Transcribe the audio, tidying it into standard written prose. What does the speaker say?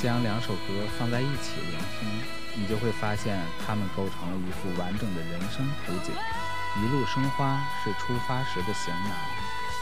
将两首歌放在一起聆听，你就会发现它们构成了一幅完整的人生图景。一路生花是出发时的行囊，